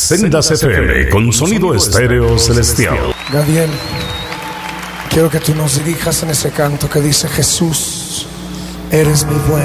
Sendas FM con sonido estéreo celestial. Gabriel, quiero que tú nos dirijas en ese canto que dice: Jesús, eres mi buen